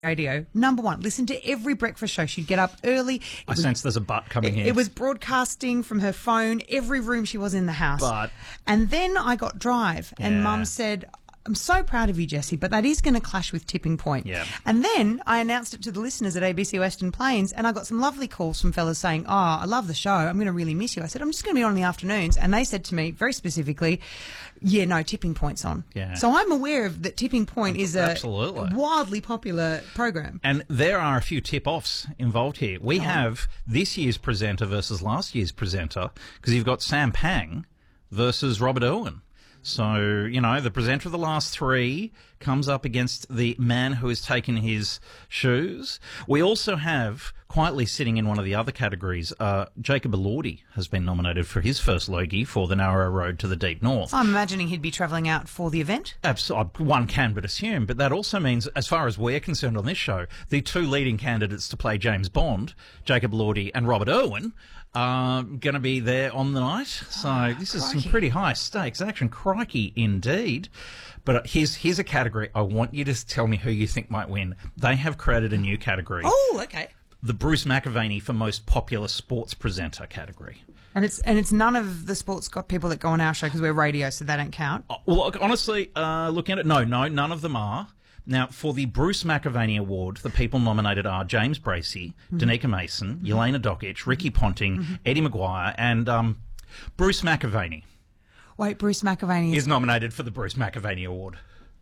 radio. Number one, listen to every breakfast show. She'd get up early. I sense there's a but coming here. It was broadcasting from her phone, every room she was in the house. But. And then I got Drive, and Yeah. Mum said, I'm so proud of you, Jessie, but that is going to clash with Tipping Point. Yeah. And then I announced it to the listeners at ABC Western Plains, and I got some lovely calls from fellas saying, I love the show. I'm going to really miss you. I said, I'm just going to be on in the afternoons. And they said to me very specifically, yeah, no, Tipping Point's on. Yeah. So I'm aware of that Tipping Point is a Absolutely. wildly popular program. And there are a few tip-offs involved here. We have this year's presenter versus last year's presenter, because you've got Sam Pang versus Robert Irwin. So, you know, the presenter of the last three comes up against the man who has taken his shoes. We also have, quietly sitting in one of the other categories, Jacob Elordi has been nominated for his first Logie for The Narrow Road to the Deep North. I'm imagining he'd be travelling out for the event. One can but assume, but that also means, as far as we're concerned on this show, the two leading candidates to play James Bond, Jacob Elordi and Robert Irwin, are going to be there on the night. So this is some pretty high stakes action. Crikey indeed. But here's a category. I want you to tell me who you think might win. They have created a new category. Oh, okay. The Bruce McAvaney for most popular sports presenter category. And it's none of the sports got people that go on our show because we're radio, so they don't count. Well, look, honestly, looking at it, no, none of them are. Now, for the Bruce McAvaney Award, the people nominated are James Bracey, Danica Mason, Yelena Dokic, Ricky Ponting, Eddie Maguire, and Bruce McAvaney Wait, Bruce McAvaney is nominated for the Bruce McAvaney Award.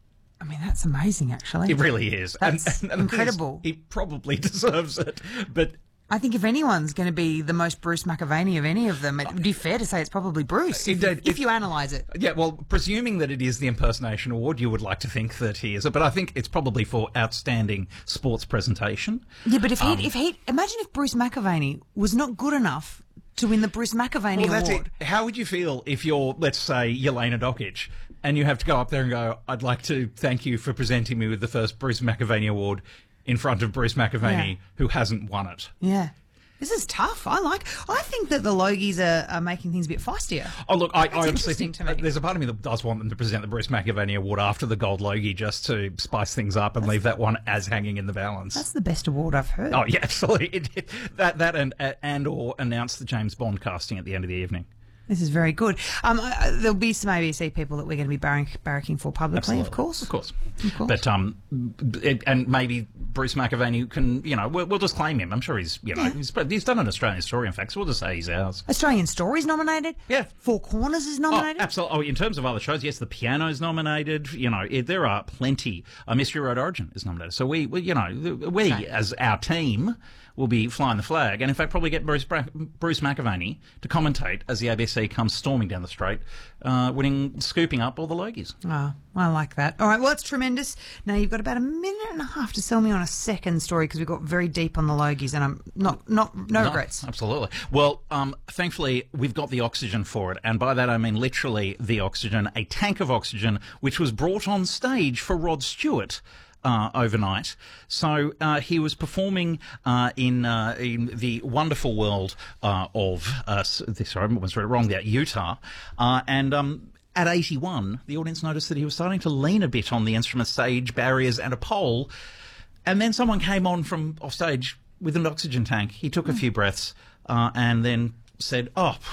I mean, that's amazing, actually. It really is. That's incredible. He probably deserves it, but I think if anyone's going to be the most Bruce McAvaney of any of them, it would be fair to say it's probably Bruce, if you analyse it. yeah, well, presuming that it is the Impersonation Award, you would like to think that he is it, but I think it's probably for outstanding sports presentation. Yeah, but if he imagine if Bruce McAvaney was not good enough to win the Bruce McAvaney Well, that's Award. it. How would you feel if you're, let's say, Yelena Dokic, and you have to go up there and go, I'd like to thank you for presenting me with the first Bruce McAvaney Award in front of Bruce McAvaney, who hasn't won it. Yeah. This is tough. I think that the Logies are making things a bit feistier. Oh, look, I honestly interesting think to me. there's a part of me that does want them to present the Bruce McAvaney Award after the Gold Logie just to spice things up and leave that one as hanging in the balance. That's the best award I've heard. Oh, yeah, absolutely. That and or announce the James Bond casting at the end of the evening. This is very good. There'll be some ABC people that we're going to be barracking for publicly, of course. Of course. But and maybe Bruce McAvaney can, we'll just claim him. I'm sure he's done an Australian Story, in fact, so we'll just say he's ours. Australian Story's nominated. Yeah. Four Corners is nominated. Oh, absolutely. Oh, in terms of other shows, yes, The Piano's nominated. There are plenty. Mystery Road Origin is nominated. So we as our team will be flying the flag, and in fact probably get Bruce McAvaney to commentate as the ABC comes storming down the straight, scooping up all the Logies. Oh, I like that. All right, well, that's tremendous. Now, you've got about a minute and a half to sell me on a second story because we got very deep on the Logies, and I'm no regrets. Absolutely. Well, thankfully, we've got the oxygen for it, and by that I mean literally the oxygen, a tank of oxygen, which was brought on stage for Rod Stewart overnight. So he was performing in the wonderful world of sorry, I almost read it wrong there, Utah, and at 81, the audience noticed that he was starting to lean a bit on the instrument stage barriers and a pole, and then someone came on from off stage with an oxygen tank. He took a few breaths and then said,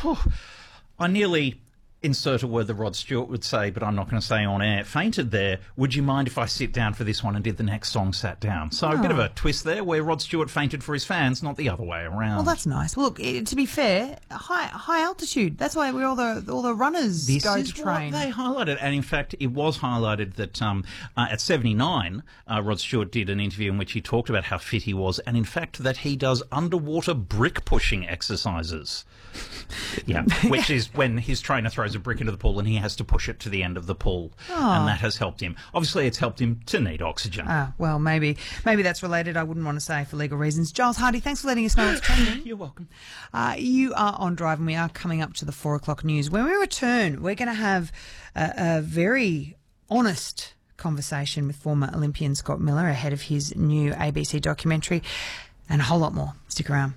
I nearly insert a word that Rod Stewart would say, but I'm not going to say on air, fainted there. Would you mind if I sit down for this one and did the next song sat down? So a bit of a twist there where Rod Stewart fainted for his fans, not the other way around. Well, that's nice. Well, look, to be fair, high altitude. That's why all the runners go to train. What they highlighted, and in fact, it was highlighted that at 79, Rod Stewart did an interview in which he talked about how fit he was, and in fact that he does underwater brick pushing exercises. Yeah, which is when his trainer throws a brick into the pool and he has to push it to the end of the pool, and that has helped him. Obviously, it's helped him to need oxygen. Well, maybe that's related. I wouldn't want to say for legal reasons. Giles Hardy, thanks for letting us know what's trending. You're welcome. You are on Drive, and we are coming up to the 4 o'clock news. When we return, we're going to have a very honest conversation with former Olympian Scott Miller ahead of his new ABC documentary, and a whole lot more. Stick around.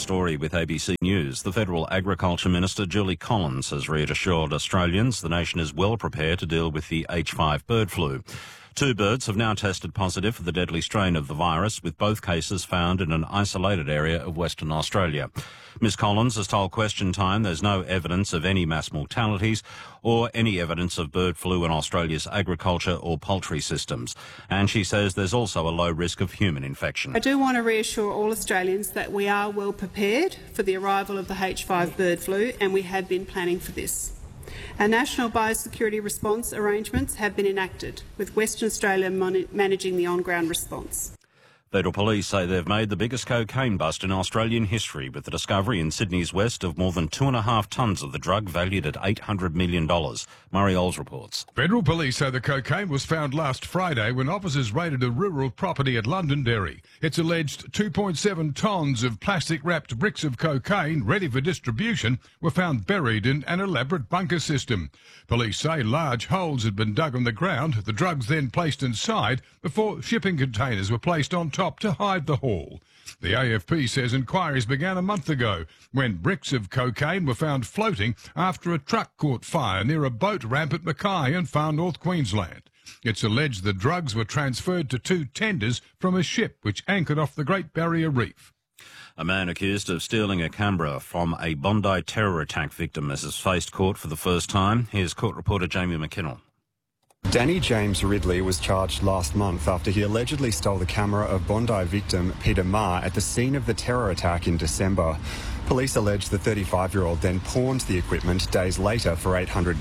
Story with ABC News. The Federal Agriculture Minister Julie Collins has reassured Australians the nation is well prepared to deal with the H5 bird flu. 2 birds have now tested positive for the deadly strain of the virus, with both cases found in an isolated area of Western Australia. Ms Collins has told Question Time there's no evidence of any mass mortalities or any evidence of bird flu in Australia's agriculture or poultry systems. And she says there's also a low risk of human infection. I do want to reassure all Australians that we are well prepared for the arrival of the H5 bird flu, and we have been planning for this. Our national biosecurity response arrangements have been enacted, with Western Australia managing the on-ground response. Federal police say they've made the biggest cocaine bust in Australian history, with the discovery in Sydney's west of more than 2.5 tonnes of the drug valued at $800 million. Murray Oles reports. Federal police say the cocaine was found last Friday when officers raided a rural property at Londonderry. It's alleged 2.7 tonnes of plastic-wrapped bricks of cocaine ready for distribution were found buried in an elaborate bunker system. Police say large holes had been dug on the ground, the drugs then placed inside before shipping containers were placed on top to hide the haul. The AFP says inquiries began a month ago when bricks of cocaine were found floating after a truck caught fire near a boat ramp at Mackay in far north Queensland. It's alleged the drugs were transferred to 2 tenders from a ship which anchored off the Great Barrier Reef. A man accused of stealing a Canberra from a Bondi terror attack victim has faced court for the first time. Here's court reporter Jamie McKinnell. Danny James Ridley was charged last month after he allegedly stole the camera of Bondi victim Peter Marr at the scene of the terror attack in December. Police allege the 35-year-old then pawned the equipment days later for $800.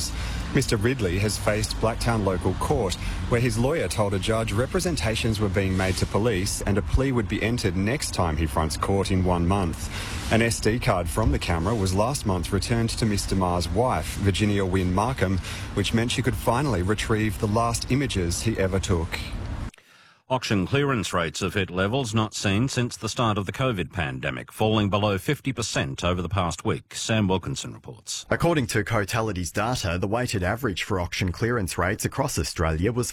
Mr Ridley has faced Blacktown local court, where his lawyer told a judge representations were being made to police and a plea would be entered next time he fronts court in 1 month. An SD card from the camera was last month returned to Mr Marr's wife, Virginia Wynne Markham, which meant she could finally retrieve the last images he ever took. Auction clearance rates have hit levels not seen since the start of the COVID pandemic, falling below 50% over the past week. Sam Wilkinson reports. According to Cotality's data, the weighted average for auction clearance rates across Australia was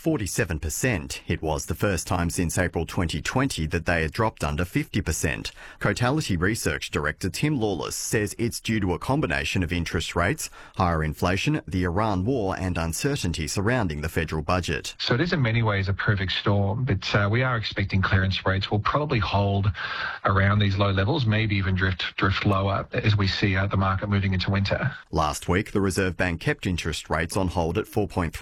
47%. It was the first time since April 2020 that they had dropped under 50%. Cotality Research Director Tim Lawless says it's due to a combination of interest rates, higher inflation, the Iran war and uncertainty surrounding the federal budget. So it is in many ways a perfect storm, but we are expecting clearance rates will probably hold around these low levels, maybe even drift lower as we see the market moving into winter. Last week, the Reserve Bank kept interest rates on hold at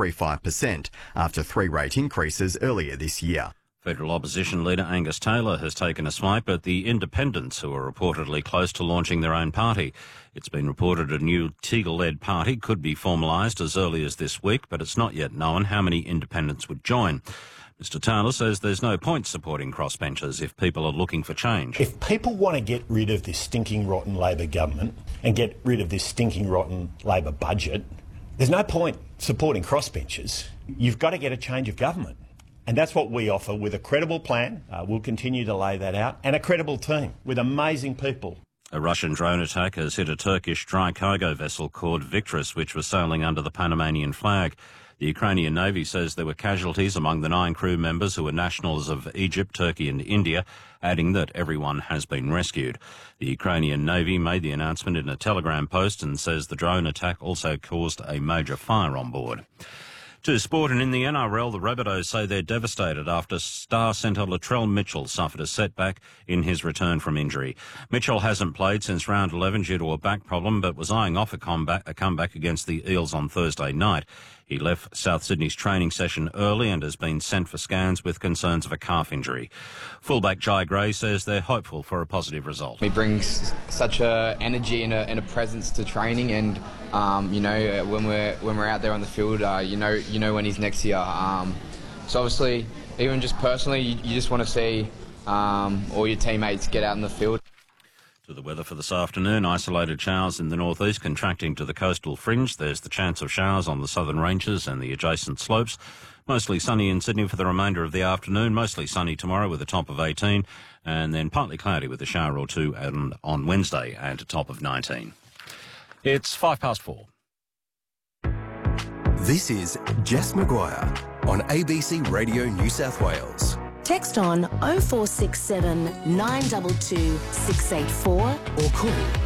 4.35% after 3 rate increases earlier this year. Federal opposition leader Angus Taylor has taken a swipe at the independents who are reportedly close to launching their own party. It's been reported a new Teagle-led party could be formalised as early as this week, but it's not yet known how many independents would join. Mr Taylor says there's no point supporting crossbenchers if people are looking for change. If people want to get rid of this stinking rotten Labor government and get rid of this stinking rotten Labor budget, there's no point supporting crossbenchers. You've got to get a change of government. And that's what we offer with a credible plan. We'll continue to lay that out, and a credible team with amazing people. A Russian drone attack has hit a Turkish dry cargo vessel called Victoris, which was sailing under the Panamanian flag. The Ukrainian Navy says there were casualties among the 9 crew members who were nationals of Egypt, Turkey and India, adding that everyone has been rescued. The Ukrainian Navy made the announcement in a telegram post and says the drone attack also caused a major fire on board. To sport, and in the NRL, the Rabbitohs say they're devastated after star centre Latrell Mitchell suffered a setback in his return from injury. Mitchell hasn't played since round 11 due to a back problem, but was eyeing off a comeback against the Eels on Thursday night. He left South Sydney's training session early and has been sent for scans with concerns of a calf injury. Fullback Jai Gray says they're hopeful for a positive result. He brings such a energy and a presence to training, and when we're out there on the field, you know when he's next year. So obviously, even just personally, you just want to see all your teammates get out in the field. To the weather for this afternoon, isolated showers in the northeast contracting to the coastal fringe. There's the chance of showers on the southern ranges and the adjacent slopes. Mostly sunny in Sydney for the remainder of the afternoon. Mostly sunny tomorrow with a top of 18, and then partly cloudy with a shower or two on Wednesday and a top of 19. It's 4:05. This is Jess Maguire on ABC Radio New South Wales. Text on 0467 922 684 or call